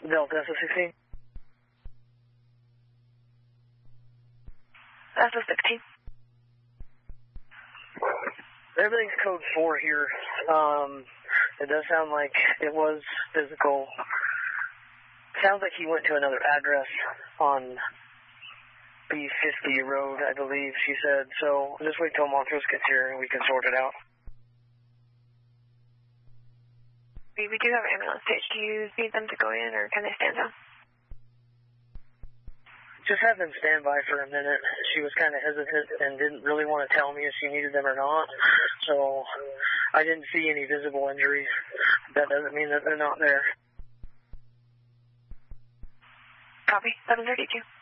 Delta SO16. SO16. Everything's code 4 here. It does sound like it was physical. Sounds like he went to another address on B50 Road, I believe she said. So just wait till Montrose gets here and we can sort it out. We do have an ambulance stage. Do you need them to go in or can they stand down? Just have them stand by for a minute. She was kind of hesitant and didn't really want to tell me if she needed them or not. So I didn't see any visible injuries. That doesn't mean that they're not there. Copy. 732.